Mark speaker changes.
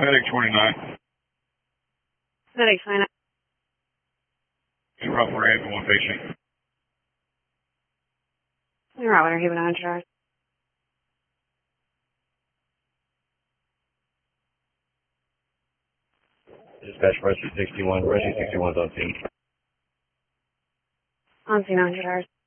Speaker 1: Medic 29.
Speaker 2: Medic 29.
Speaker 1: You're up for a one patient.
Speaker 2: You're out there, keep it on charge.
Speaker 3: Dispatch Rescue 61. Rescue 61's on scene.
Speaker 2: On scene, on charge.